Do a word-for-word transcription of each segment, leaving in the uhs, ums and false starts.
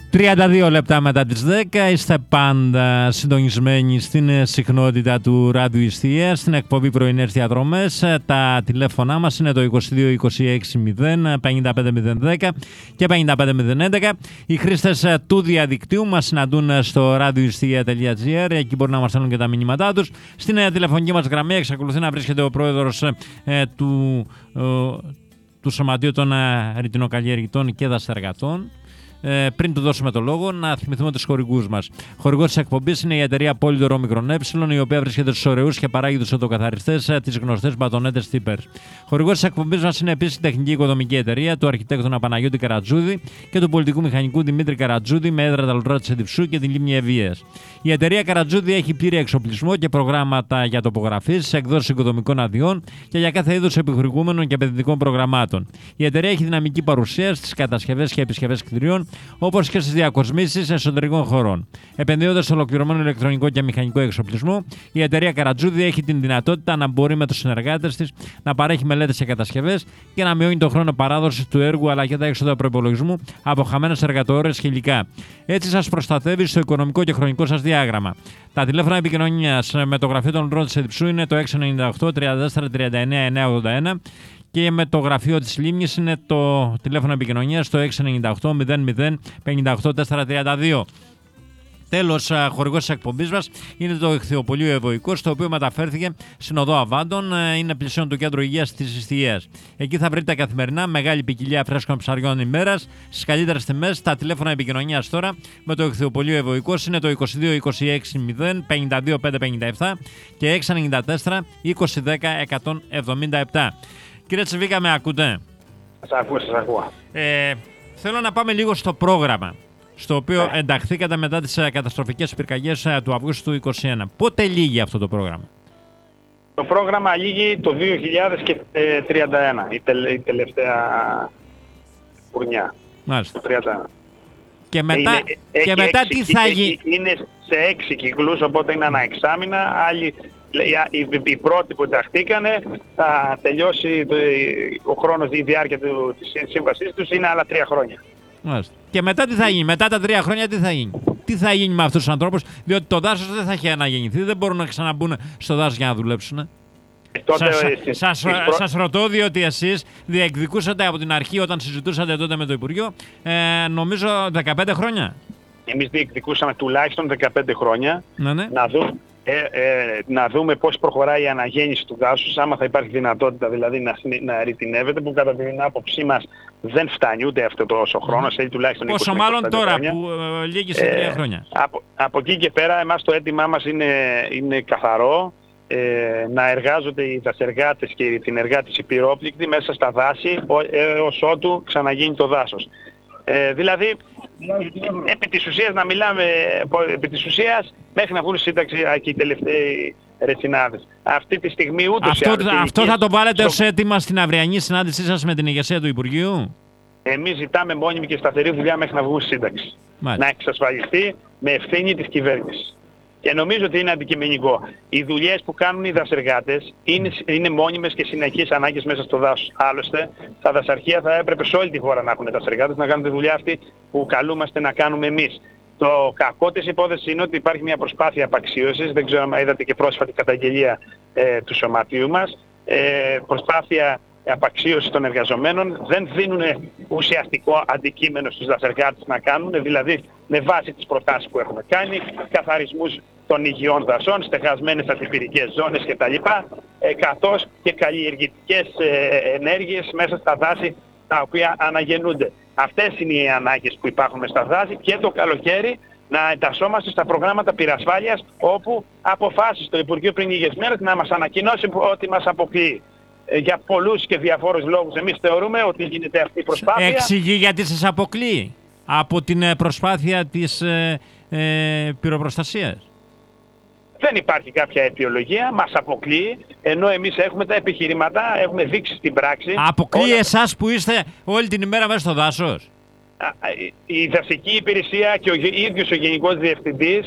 τριάντα δύο λεπτά μετά τις δέκα είστε πάντα συντονισμένοι στην συχνότητα του Ράδιου Ιστία, στην εκπομπή Πρωινές Διαδρομές. Τα τηλέφωνά μας είναι το είκοσι δύο είκοσι έξι μηδέν πενήντα πέντε μηδέν δέκα και πενήντα πέντε μηδέν έντεκα. Οι χρήστες του διαδικτύου μας συναντούν στο radioistia τελεία gr, εκεί μπορεί να μας στέλνουν και τα μηνύματά τους. Στην τηλεφωνική μας γραμμή εξακολουθεί να βρίσκεται ο πρόεδρος ε, του, ε, του Σωματείου των Ρητινοκαλλιεργητών και Δασεργατών. Ε, πριν του δώσουμε το λόγο, να θυμηθούμε τους χορηγούς μας. Χορηγός της εκπομπής είναι η εταιρεία Polydor Omicron Ε, η οποία βρίσκεται στους ωραίους και παράγει τους οτοκαθαριστές, τις γνωστές μπατονέτες Tippers. Χορηγός της εκπομπής μας είναι επίσης η τεχνική οικοδομική εταιρεία του αρχιτέκτονα Παναγιώτη Καρατζούδη και του πολιτικού μηχανικού Δημήτρη Καρατζούδη με έδρα τα Λουτρά της Εδυψού και την λίμνη Ευβοίας. Η εταιρεία Καρατζούδη έχει πλήρη εξοπλισμό και προγράμματα για τοπογραφής, εκδόσεις οικοδομικών αδειών και για κάθε είδους επιχορηγούμενων και επενδυτικών προγραμμάτων. Η εταιρεία έχει δυναμική παρουσία στις κατασκευές και επισκευές κτηρίων, όπως και στις διακοσμήσεις εσωτερικών χωρών. Επενδύοντας στο ολοκληρωμένο ηλεκτρονικό και μηχανικό εξοπλισμό, η εταιρεία Καρατζούδη έχει την δυνατότητα να μπορεί με τους συνεργάτες της να παρέχει μελέτες και κατασκευές και να μειώνει τον χρόνο παράδοσης του έργου αλλά και τα έξοδα προϋπολογισμού από χαμένες εργατορίες και υλικά. Έτσι σας προστατεύει στο οικονομικό και χρονικό σας διάγραμμα. Τα τηλέφωνα επικοινωνίας με το γραφείο των Λουτρών της Εδυψού είναι το έξι εννιά οκτώ τριάντα τέσσερα τριάντα εννέα εννιακόσια ογδόντα ένα. Και με το γραφείο της Λίμνης είναι το τηλέφωνο επικοινωνίας στο έξι εννιά οκτώ μηδέν μηδέν πενήντα οκτώ τετρακόσια τριάντα δύο. Τέλος, χορηγός της εκπομπής μας είναι το Ιχθυοπωλείο Ευωϊκός, το οποίο μεταφέρθηκε στην Οδό Αβάντων, είναι πλησίον του Κέντρου Υγείας της Ιστιαίας. Εκεί θα βρείτε καθημερινά μεγάλη ποικιλία φρέσκων ψαριών ημέρας στις καλύτερες τιμές. Τα τηλέφωνα επικοινωνίας τώρα με το Ιχθυοπωλείο Ευωϊκός είναι το είκοσι δύο είκοσι έξι μηδέν πενήντα δύο πεντακόσια πενήντα επτά και έξι εννιά τέσσερα είκοσι δέκα εκατόν εβδομήντα επτά. Κύριε Τσιβίκα, με ακούτε? Σας ακούω, σας ακούω. Ε, θέλω να πάμε λίγο στο πρόγραμμα, στο οποίο yeah. ενταχθήκατε μετά τις καταστροφικές πυρκαγιές του Αυγούστου του είκοσι ένα. Πότε λύγει αυτό το πρόγραμμα? Το πρόγραμμα λύγει το δύο χιλιάδες τριάντα ένα, η, τελε, η τελευταία φουρνιά. Μάλιστα. Το τριάντα ένα. Και μετά, είναι, και μετά τι θα γίνει? Είναι σε έξι κύκλους, οπότε είναι ένα εξάμηνα. Άλλοι, οι, οι πρώτοι που ενταχθήκανε θα τελειώσει το, ο χρόνος, η διάρκεια του, της σύμβασής τους είναι άλλα τρία χρόνια. Μάλιστα. Και μετά τι θα γίνει? Μετά τα τρία χρόνια τι θα γίνει? Τι θα γίνει με αυτούς τους ανθρώπους? Διότι το δάσος δεν θα έχει αναγεννηθεί, δεν μπορούν να ξαναμπούν στο δάσος για να δουλέψουν. Ε, τότε, σας, στις, σας, στις προ... σας ρωτώ διότι εσείς διεκδικούσατε από την αρχή όταν συζητούσατε τότε με το Υπουργείο, ε, νομίζω δεκαπέντε χρόνια. Εμείς διεκδικούσαμε τουλάχιστον δεκαπέντε χρόνια. Ναι, ναι. Να δούμε. Ε, ε, να δούμε πώς προχωράει η αναγέννηση του δάσους, άμα θα υπάρχει δυνατότητα δηλαδή να, να ρητινεύεται, που κατά την άποψή μας δεν φτάνει ούτε αυτό τόσο χρόνος, mm. τουλάχιστον πόσο μάλλον τώρα χρόνια. Που ε, λύγει σε τρία χρόνια. Ε, από, από εκεί και πέρα εμάς το αίτημά μας είναι, είναι καθαρό, ε, να εργάζονται οι δασεργάτες και οι ρητινεργάτες υπηρόπληκτοι μέσα στα δάση έως ότου ξαναγίνει το δάσος. Ε, δηλαδή, επί της ουσίας να μιλάμε, επί της ουσίας, μέχρι να βγουν σύνταξη και οι τελευταίοι ρετσινάδες. Αυτή τη στιγμή ούτως αυτό, ή άλλως... Αυτό θα το βάλετε ως αίτημα στην αυριανή συνάντησή σας με την ηγεσία του Υπουργείου? Εμείς ζητάμε μόνιμη και σταθερή δουλειά μέχρι να βγουν σύνταξη. Μάλιστα. Να εξασφαλιστεί με ευθύνη της κυβέρνησης. Και νομίζω ότι είναι αντικειμενικό. Οι δουλειές που κάνουν οι δασεργάτες είναι, είναι μόνιμες και συνεχείς ανάγκες μέσα στο δάσος. Άλλωστε, τα δασαρχεία θα έπρεπε σε όλη τη χώρα να έχουν δασεργάτες, να κάνουν τη δουλειά αυτή που καλούμαστε να κάνουμε εμείς. Το κακό της υπόθεσης είναι ότι υπάρχει μια προσπάθεια απαξίωσης. Δεν ξέρω αν είδατε και πρόσφατη καταγγελία ε, του σωματείου μας. Ε, προσπάθεια απαξίωση των εργαζομένων, δεν δίνουν ουσιαστικό αντικείμενο στους δασεργάτες να κάνουν, δηλαδή με βάση τις προτάσεις που έχουμε κάνει, καθαρισμούς των υγιών δασών, στεγασμένες ατυπηρικές ζώνες κτλ. Ε, καθώς και καλλιεργητικές ε, ενέργειες μέσα στα δάση τα οποία αναγεννούνται. Αυτές είναι οι ανάγκες που υπάρχουν στα δάση και το καλοκαίρι να εντασσόμαστε στα προγράμματα πυρασφάλειας, όπου αποφάσισε το Υπουργείο πριν λίγες μέρες να μας ανακοινώσει ότι μας αποκλείει. Για πολλούς και διαφόρους λόγους εμείς θεωρούμε ότι γίνεται αυτή η προσπάθεια. Εξηγεί γιατί σας αποκλείει από την προσπάθεια της ε, ε, πυροπροστασίας. Δεν υπάρχει κάποια αιτιολογία, μας αποκλείει, ενώ εμείς έχουμε τα επιχειρηματά, έχουμε δείξει στην πράξη. Αποκλείει όλα... εσάς που είστε όλη την ημέρα μέσα στο δάσος? Η δασική υπηρεσία και ο ίδιος ο Γενικός Διευθυντής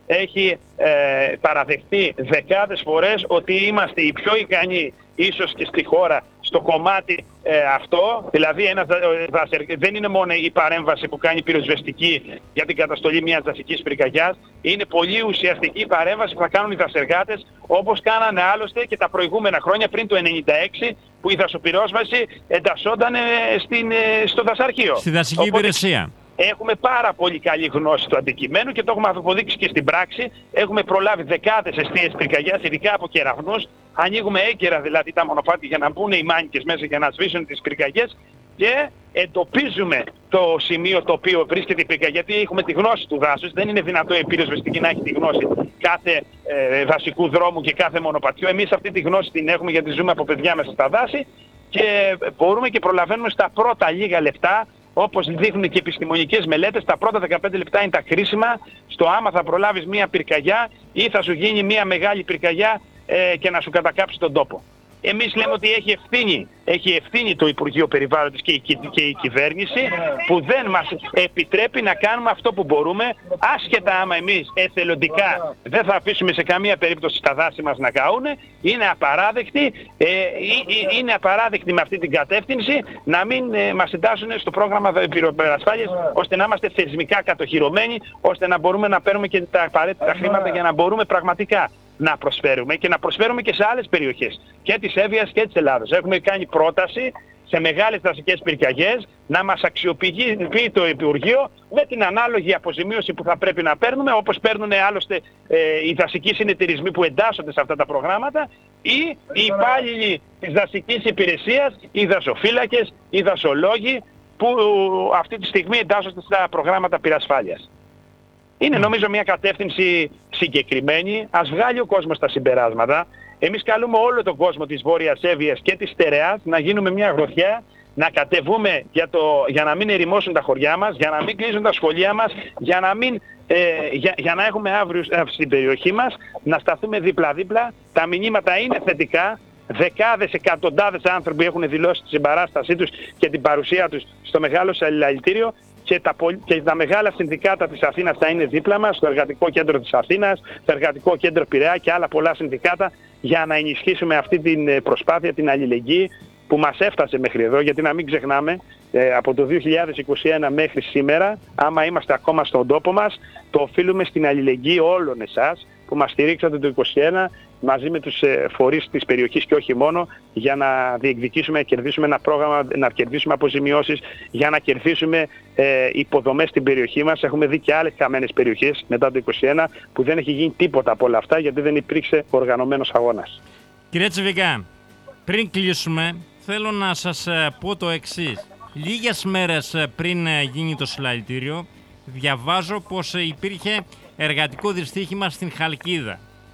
έχει ε, παραδεχτεί δεκάδες φορές ότι είμαστε οι πιο ικανοί ίσως και στη χώρα στο κομμάτι ε, αυτό, δηλαδή ένας, ε, δεν είναι μόνο η παρέμβαση που κάνει πυροσβεστική για την καταστολή μιας δασικής πυρκαγιάς, είναι πολύ ουσιαστική η παρέμβαση που θα κάνουν οι δασεργάτες, όπως κάνανε άλλωστε και τα προηγούμενα χρόνια πριν το ενενήντα έξι, που η δασοπυρόσβαση εντασσόταν στην, στο δασαρχείο. Στη δασική υπηρεσία. Έχουμε πάρα πολύ καλή γνώση του αντικειμένου και το έχουμε αποδείξει και στην πράξη. Έχουμε προλάβει δεκάδες εστίες πυρκαγιάς, ειδικά από κεραυνούς. Ανοίγουμε έγκαιρα δηλαδή τα μονοπάτια για να μπουν οι μάνικες μέσα για να σβήσουν τις πυρκαγιές και εντοπίζουμε το σημείο το οποίο βρίσκεται η πυρκαγιά, γιατί έχουμε τη γνώση του δάσους. Δεν είναι δυνατό η πυροσβεστική να έχει τη γνώση κάθε ε, δασικού δρόμου και κάθε μονοπατιού. Εμείς αυτή τη γνώση την έχουμε γιατί ζούμε από παιδιά μέσα στα δάση και μπορούμε και προλαβαίνουμε στα πρώτα λίγα λεπτά. Όπως δείχνουν και επιστημονικές μελέτες, τα πρώτα δεκαπέντε λεπτά είναι τα κρίσιμα στο άμα θα προλάβεις μία πυρκαγιά ή θα σου γίνει μία μεγάλη πυρκαγιά ε, και να σου κατακάψει τον τόπο. Εμείς λέμε ότι έχει ευθύνη, έχει ευθύνη το Υπουργείο Περιβάλλοντος και η, και η κυβέρνηση που δεν μας επιτρέπει να κάνουμε αυτό που μπορούμε, άσχετα άμα εμείς εθελοντικά δεν θα αφήσουμε σε καμία περίπτωση τα δάση μας να καούν. Είναι απαράδεκτη, ε, είναι απαράδεκτη με αυτή την κατεύθυνση να μην ε, μας εντάσσουν στο πρόγραμμα πυροσβεστικής ώστε να είμαστε θεσμικά κατοχυρωμένοι, ώστε να μπορούμε να παίρνουμε και τα απαραίτητα χρήματα για να μπορούμε πραγματικά να προσφέρουμε και να προσφέρουμε και σε άλλες περιοχές και της Εύβοιας και της Ελλάδος. Έχουμε κάνει πρόταση σε μεγάλες δασικές πυρκαγιές να μας αξιοποιεί το Υπουργείο με την ανάλογη αποζημίωση που θα πρέπει να παίρνουμε, όπως παίρνουν άλλωστε ε, οι δασικοί συνεταιρισμοί που εντάσσονται σε αυτά τα προγράμματα ή οι υπάλληλοι της δασικής υπηρεσίας, οι δασοφύλακες, οι δασολόγοι που αυτή τη στιγμή εντάσσονται στα προγράμματα πυρασφάλειας. Είναι νομίζω μια κατεύθυνση συγκεκριμένη. Ας βγάλει ο κόσμος τα συμπεράσματα. Εμείς καλούμε όλο τον κόσμο της Βόρειας Εύβοιας και της Στερεάς να γίνουμε μια γροθιά, να κατεβούμε για, το, για να μην ερημώσουν τα χωριά μας, για να μην κλείσουν τα σχολεία μας, για να, μην, ε, για, για να έχουμε αύριο στην περιοχή μας, να σταθούμε δίπλα-δίπλα. Τα μηνύματα είναι θετικά. Δεκάδες, εκατοντάδες άνθρωποι έχουν δηλώσει τη συμπαράστασή τους και την παρουσία τους στο μεγάλο συλλαλητήριο. Και τα, και τα μεγάλα συνδικάτα της Αθήνας θα είναι δίπλα μας, στο Εργατικό Κέντρο της Αθήνας, το Εργατικό Κέντρο Πειραιά και άλλα πολλά συνδικάτα για να ενισχύσουμε αυτή την προσπάθεια, την αλληλεγγύη που μας έφτασε μέχρι εδώ, γιατί να μην ξεχνάμε, ε, από το δύο χιλιάδες είκοσι ένα μέχρι σήμερα, άμα είμαστε ακόμα στον τόπο μας, το οφείλουμε στην αλληλεγγύη όλων εσάς που μας στηρίξατε το είκοσι ένα μαζί με τους ε, φορείς της περιοχής και όχι μόνο, για να διεκδικήσουμε, να κερδίσουμε ένα πρόγραμμα, να κερδίσουμε αποζημιώσεις, για να κερδίσουμε ε, υποδομές στην περιοχή μας. Έχουμε δει και άλλες χαμένες περιοχές μετά το είκοσι ένα που δεν έχει γίνει τίποτα από όλα αυτά γιατί δεν υπήρξε οργανωμένος αγώνας. Κύριε Τσιβικά, πριν κλείσουμε, θέλω να σας πω το εξής. Λίγες μέρες πριν γίνει το συλλαλητήριο, διαβάζω πως υπήρχε εργατικό δυστύχημα στην Χαλκίδα.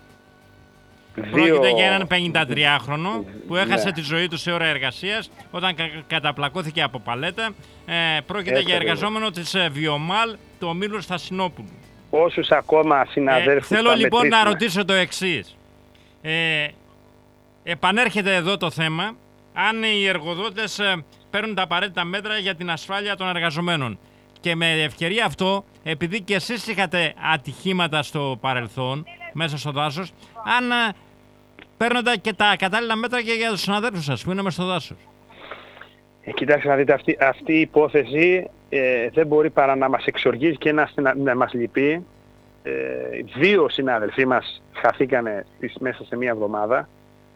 Δύο... Πρόκειται για έναν πενηντατριάχρονο που έχασε ναι. τη ζωή του σε ώρα εργασίας όταν κα... καταπλακώθηκε από παλέτα. Ε, πρόκειται Έτσι, για εργαζόμενο της Βιομάλ, το ομίλου Στασινόπουλου. Όσους ακόμα συναδέλφους ε, Θέλω λοιπόν μετρήσουμε. να ρωτήσω το εξής. Ε, επανέρχεται εδώ το θέμα αν οι εργοδότες παίρνουν τα απαραίτητα μέτρα για την ασφάλεια των εργαζομένων. Και με ευκαιρία αυτό, επειδή και εσείς είχατε ατυχήματα στο παρελθόν, μέσα στο δάσος, αν παίρνοντα και τα κατάλληλα μέτρα και για τους συναδέλφους σας που είναι μες στο δάσος. Ε, κοιτάξτε να δείτε, αυτή, αυτή η υπόθεση ε, δεν μπορεί παρά να μας εξοργίζει και να, να, να μας λυπεί. Ε, δύο συνάδελφοί μας χαθήκανε μέσα σε μία εβδομάδα.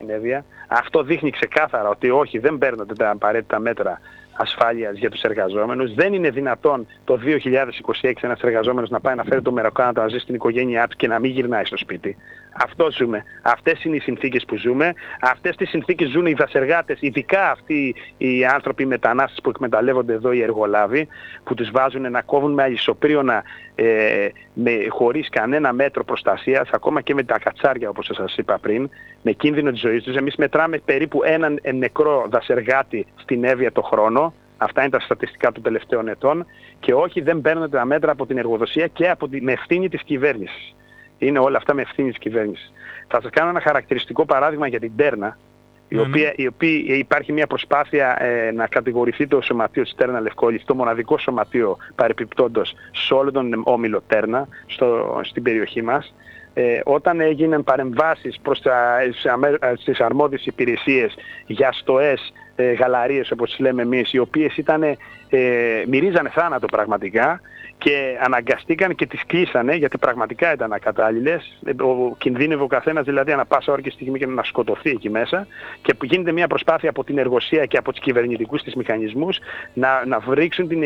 Αυτό δείχνει ξεκάθαρα ότι όχι, δεν παίρνονται τα απαραίτητα μέτρα ασφάλειας για τους εργαζόμενους. Δεν είναι δυνατόν το δύο χιλιάδες είκοσι έξι ένας εργαζόμενος να πάει να φέρει το μεροκάματο να ζει στην οικογένειά του και να μην γυρνάει στο σπίτι. Αυτό ζούμε. Αυτές είναι οι συνθήκες που ζούμε. Αυτές τις συνθήκες ζουν οι δασεργάτες, ειδικά αυτοί οι άνθρωποι μετανάστες που εκμεταλλεύονται εδώ οι εργολάβοι, που τους βάζουν να κόβουν με αλυσοπρίωνα ε, με, χωρίς κανένα μέτρο προστασίας, ακόμα και με τα κατσάρια όπως σας είπα πριν, με κίνδυνο της ζωής τους. Εμείς μετράμε περίπου έναν νεκρό δασεργάτη στην Εύβοια το χρόνο. Αυτά είναι τα στατιστικά των τελευταίων ετών και όχι, δεν παίρνονται τα μέτρα από την εργοδοσία και από τη, με ευθύνη της κυβέρνησης. Είναι όλα αυτά με ευθύνη της κυβέρνησης. Θα σας κάνω ένα χαρακτηριστικό παράδειγμα για την Τέρνα. η οποία, η οποία υπάρχει μια προσπάθεια ε, να κατηγορηθεί το σωματείο της Τέρνα Λευκόλη, το μοναδικό σωματείο παρεπιπτόντος σε όλο τον όμιλο Τέρνα, στο, στην περιοχή μας. Ε, όταν έγιναν παρεμβάσεις προς τα, στις αρμόδιες υπηρεσίες για στοές, ε, γαλαρίες όπως τις λέμε εμείς, οι οποίες ήταν, ε, μυρίζανε θάνατο πραγματικά και αναγκαστήκαν και τις κλείσανε γιατί πραγματικά ήταν ακατάλληλες. Ο, κινδύνευε ο καθένας δηλαδή ανά πάσα ώρα και στιγμή και να σκοτωθεί εκεί μέσα, και που γίνεται μια προσπάθεια από την εργοσία και από τους κυβερνητικούς της μηχανισμούς να, να βρίξουν την